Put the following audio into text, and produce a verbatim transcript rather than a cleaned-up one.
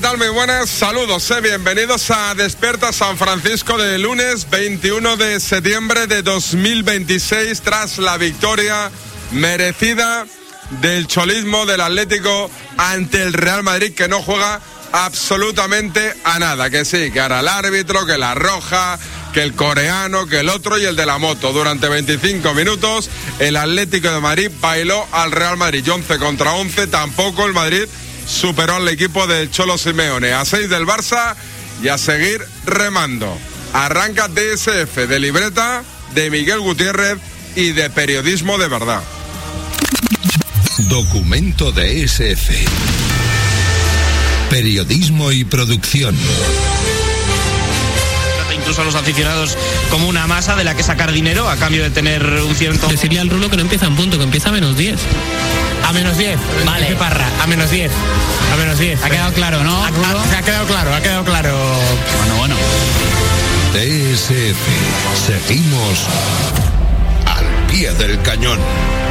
tal? Muy buenas, saludos, eh. bienvenidos a Despierta San Francisco de lunes veintiuno de septiembre de dos mil veintiséis, tras la victoria merecida del cholismo del Atlético ante el Real Madrid, que no juega absolutamente a nada, que sí, que ahora el árbitro, que la roja, que el coreano, que el otro y el de la moto. Durante veinticinco minutos el Atlético de Madrid bailó al Real Madrid, y once contra once, tampoco el Madrid superó al equipo del Cholo Simeone. A seis del Barça y a seguir remando. Arranca D S F, de libreta de Miguel Gutiérrez y de periodismo de verdad. Documento de S F. Periodismo y producción. Incluso a los aficionados como una masa de la que sacar dinero a cambio de tener un cierto... Decirle al Rulo que no empieza en punto, que empieza a menos diez. A menos diez. Vale. ¿Qué parra? A menos diez. A menos diez. Ha quedado claro, ¿no? Ha, ha, ha quedado claro, ha quedado claro. Bueno, bueno. D S F. Seguimos al pie del cañón.